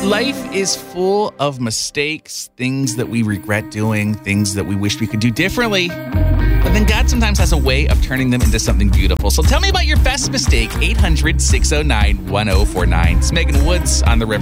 Life is full of mistakes, things that we regret doing, things that we wish we could do differently. But then God sometimes has a way of turning them into something beautiful. So tell me about your best mistake, 800-609-1049. It's Megan Woods on the River.